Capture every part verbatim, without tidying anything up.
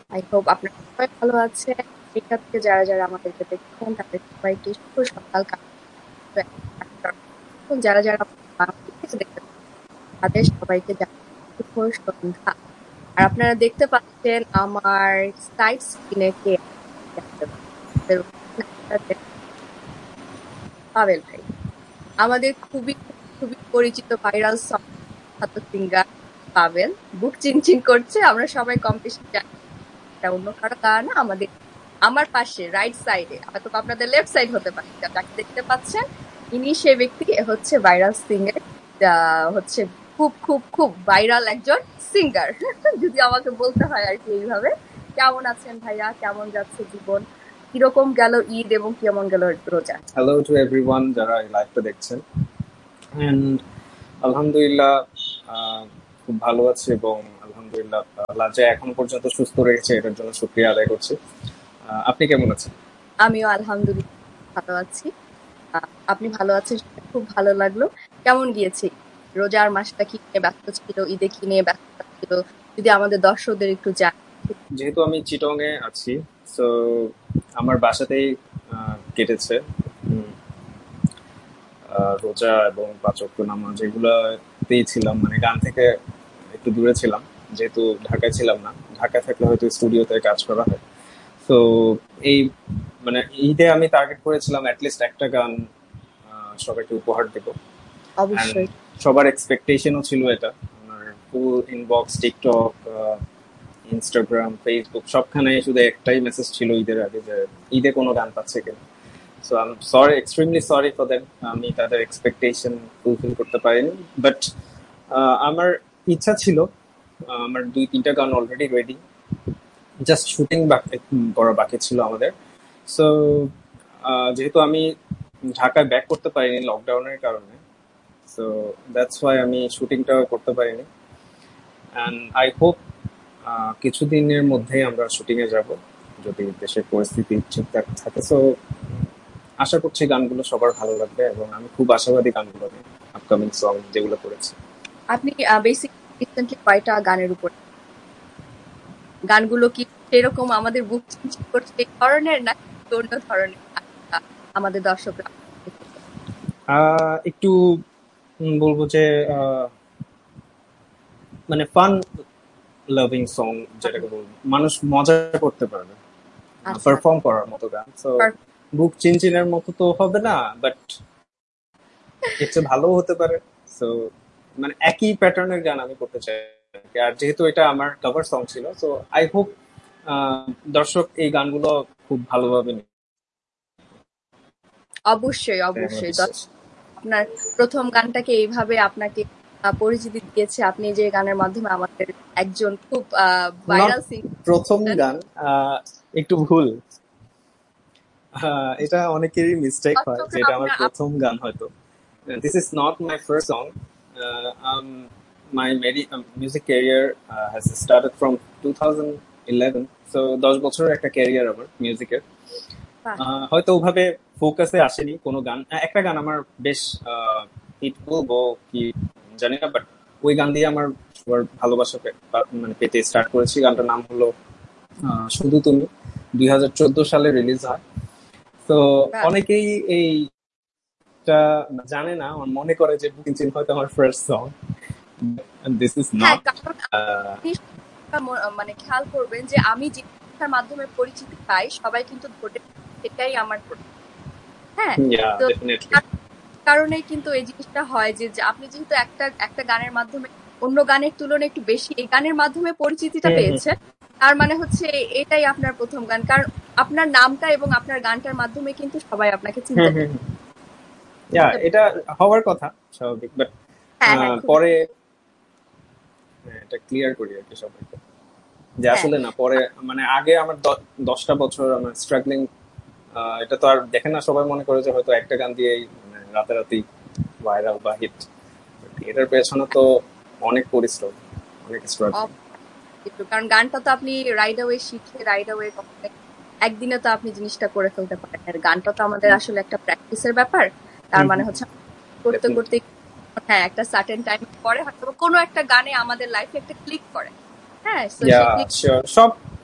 I hope আপনারা সবাই ভালো আছেন। এই ক্ষেত্রে যারা যারা আমাদেরকে দেখছেন তাদের সবাইকে শুভ সকাল কামনা। এবং যারা যারা বাংলাদেশ থেকে দেখতে তাদের সবাইকে জানাই শুভ সন্ধ্যা। আর আপনারা দেখতে পাচ্ছেন আমার সাইড স্ক্রিনে কে আছে। পাবেল ভাই, আমাদের খুবই খুবই পরিচিত ভাইরাল সং সিঙ্গার পাবেল বুক চিনচিন করছে। আমরা সবাই কম বেশি জানি এটা অন্য কারো গান না। আমাদের আমার পাশে রাইট সাইডে, হয়তো আপনাদের লেফট সাইড হতে পারে, যাকে দেখতে পাচ্ছেন ইনি সে ব্যক্তি। এ হচ্ছে ভাইরাল সিঙ্গার, হচ্ছে খুব খুব খুব ভাইরাল একজন সিঙ্গার যদি আমাকে বলতে হয় আর কি এইভাবে। কেমন আছেন ভাইয়া? কেমন যাচ্ছে জীবন? কিরকম গেল ঈদ এবং কেমন গেল রোজা? হ্যালো টু এভরিওয়ান যারা এই লাইভটা দেখছেন। এন্ড আলহামদুলিল্লাহ আহ, খুব ভালো আছি এবং আলহামদুলিল্লাহ আল্লাহ যে এখন পর্যন্ত সুস্থ রেখেছে এটার জন্য শুকরিয়া আদায় করছি। আহ, আপনি কেমন আছেন? আমিও আলহামদুলিল্লাহ ভালো আছি। আহ, আপনি ভালো আছেন শুনে খুব ভালো লাগলো। কেমন গিয়েছে রোজার মাসটা? কি নিয়ে ব্যস্ত ছিল? ঈদে কি নিয়ে ব্যস্ত ছিল? যদি আমাদের দর্শকদের একটু জান। যেহেতু আমি চিটং এ আছি, সো আমার বাসাতেই আহ, কেটেছে উম, আহ, রোজা এবং পাঁচ ওয়াক্ত নামাজ এগুলাতেই ছিলাম, মানে গান থেকে একটু দূরে ছিলাম যেহেতু ঢাকায় ছিলাম না। ঢাকায় থাকলে হয়তো স্টুডিওতে কাজ করা হয়। তো এই মানে ঈদে আমি টার্গেট করেছিলাম অ্যাটলিস্ট একটা গান আহ, সবাইকে উপহার দেবো। অ্যান্ড অবশ্যই সবার এক্সপেকটেশনও ছিল এটা। আমার ফুল ইনবক্স, টিকটক, ইনস্টাগ্রাম, ফেসবুক সবখানে শুধু একটাই মেসেজ ছিল ঈদের আগে যে ঈদে কোনো গান পাচ্ছে কিনা। So I am sorry, extremely sorry for that. আমি তাদের এক্সপেকটেশন ফুলফিল করতে পারিনি, বাট আমার ইচ্ছা ছিল। আহ, আমার দুই তিনটা গান অলরেডি রেডি, জাস্ট শুটিং করা বাকি ছিল আমাদের। সো যেহেতু আমি ঢাকায় ব্যাক করতে পারিনি লকডাউনের কারণে, সো দ্যাটস ওয়াই আমি শুটিংটা করতে পারিনি। অ্যান্ড আই হোপ কিছুদিনের মধ্যেই আমরা শুটিং এ যাব যদি দেশের পরিস্থিতি ঠিকঠাক থাকে। সো আশা করছি গানগুলো সবার ভালো লাগবে এবং আমি খুব আশাবাদী গানগুলো নিয়ে, আপকামিং সং যেগুলো করেছি। আপনি বেসিক্যালি রিসেন্টলি কয়টা গানের উপর গানগুলো কি সেরকম আমাদের বুক চিনচিন করছে এই ধরনের, না অন্য ধরনের গান আমাদের দর্শকরা? আহ, একটু উম, বলবো যে আহ, মানে ফান লাভিং সং, যেটাকে বলবো মানুষ মজা করতে পারবে, আচ্ছা, পারফর্ম করার মতো গান। সো বুক চিনচিনের মতো তো হবে না, বাট এর চেয়ে ভালো হতে পারে। সো মানে একই প্যাটার্নের গান আমি করতে চাই। আর যেহেতু এটা আমার কভার সং ছিল, সো আই হোপ দর্শক এই গানগুলো খুব ভালোভাবে নেবে, অবশ্যই এটাই আমার অবশ্যই। বিশ্বাস। আপনার প্রথম গানটাকে এইভাবে আপনাকে আহ, পরিচিতি দিয়েছে, আপনি যে গানের মাধ্যমে আমাদের একজন খুব নট ভাইরাল সিঙ্গার। প্রথম গান, আহ, একটু ভুল। আহ, এটা অনেকেরই মিস্টেক হয় যে দর্শকরা এটা আমার আপনার আপ- প্রথম গান হয়তো। This is not my first song. My music career has started from two thousand eleven. So দশ বছরের একটা ক্যারিয়ার আমার মিউজিকের। বাহ, আহ, হয়তো ওভাবে ফোকাসে আসেনি কোনো গান। আহ, একটা গান আমার বেশ হিট বলবো কি জানি না, বাট ওই গান দিয়ে আমার সবার ভালোবাসা পে- পা- মানে পেতে স্টার্ট করেছি। গানটার নাম হলো আহ, শুধু তুমি। দুই হাজার চোদ্দ সালে রিলিজ হয়। তো বাহ। অনেকেই এইটা জানে না, আমার মনে করে যে বুকিং চিন হয়তো আমার ফার্স্ট সং। দিস ইজ হ্যাঁ, নট। কারণ আপনি সেটা ম- মানে খেয়াল করবেন যে আমি যে ভাষার মাধ্যমে পরিচিতি পাই সবাই কিন্তু ধরে সেটাই আমার প্রথম। হ্যাঁ, ইয়া তো ডেফিনেটলি। তার কারণেই কিন্তু এই জিনিসটা হয় যে যে আপনি যেহেতু একটা একটা গানের মাধ্যমে অন্য গানের তুলনায় একটু বেশি এই গানের মাধ্যমে পরিচিতিটা হুম হুম পেয়েছেন, তার মানে হচ্ছে এটাই আপনার প্রথম গান। কারণ আপনার নামটা এবং আপনার গানটার মাধ্যমে কিন্তু সবাই আপনাকে চিনতে হুম হুম পেরেছে। হুম। ইয়া এটা হওয়ার কথা স্বাভাবিক, বাট হ্যাঁ হ্যাঁ, খুবই। পরে হ্যাঁ, এটা ক্লিয়ার করি আর কি সবাইকে যে হ্যাঁ, আসলে না পরে, মানে আগে আমার দ- দশটা বছর আমার স্ট্রাগলিং। এটা তো আর দেখে না, সবাই মনে করে যে হয়তো একটা গান দিয়েই মানে রাতারাতি ভাইরাল বা হিট। এটার পেছনে তো অনেক পরিশ্রম, অনেক স্ট্রাগল। অব- একটু কারণ গানটা তো আপনি রাইড অ্যাওয়ে শিখে রাইড অ্যাওয়ে একদিনে তো আপনি জিনিসটা করে ফেলতে পারেন। আর গানটা তো আমাদের আসলে একটা প্র্যাকটিসের ব্যাপার। তার মানে হচ্ছে করতে করতে হ্যাঁ একটা সার্টেন টাইম পরে হয়তো কোনো একটা গানে আমাদের লাইফে একটা ক্লিক করে। হ্যাঁ, তো ইয়া সেই ক্লিক শিওর, সব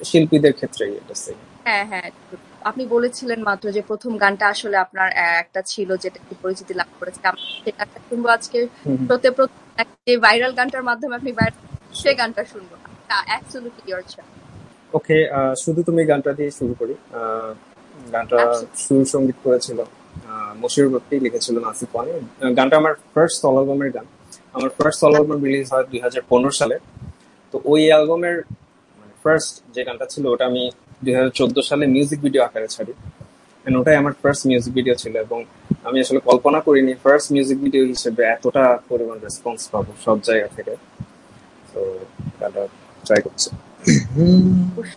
শিল্পীদের ক্ষেত্রে এটা সেম। হ্যাঁ হ্যাঁ, আপনি বলেছিলেন মাত্র যে প্রথম গানটা আসলে আপনার আহ, একটা ছিল যেটা একটু পরিচিতি লাভ করেছে। আমরা সেই গানটা শুনবো আজকে শোতে, প্রথম যে ভাইরাল গানটার মাধ্যমে আপনি ভাইরাল, সেই গানটা শুনবো। Absolutely your choice. ওকে, শুধু তুমি গানটা দিয়ে শুরু করি। আহ, গানটা সুর সঙ্গীত করেছিল আহ, মশিউর ভক্তি, লিখেছিল নাসিফ ওয়ানি। আহ, গানটা আমার ফার্স্ট সলো অ্যালবামের গান। আমার ফার্স্ট সলো অ্যালবাম রিলিজ হয় দুই হাজার পনেরো সালে। তো ওই অ্যালবামের মানে ফার্স্ট যে গানটা ছিল ওটা আমি দুই হাজার চোদ্দ সালে মিউজিক ভিডিও আকারে ছাড়ি। And ওটাই আমার ফার্স্ট মিউজিক ভিডিও ছিল, এবং আমি আসলে কল্পনা করিনি ফার্স্ট মিউজিক ভিডিও হিসেবে এতটা পরিমাণ রেসপন্স পাবো সব জায়গা থেকে। তো গানটা ট্রাই করছি।